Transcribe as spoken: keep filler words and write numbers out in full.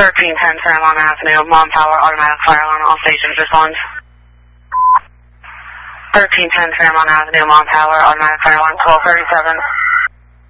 thirteen ten Fairlawn Avenue, Mom Power, automatic fire alarm, all stations respond. thirteen ten Fairlawn Avenue, Mom Power, automatic fire alarm, twelve thirty-seven.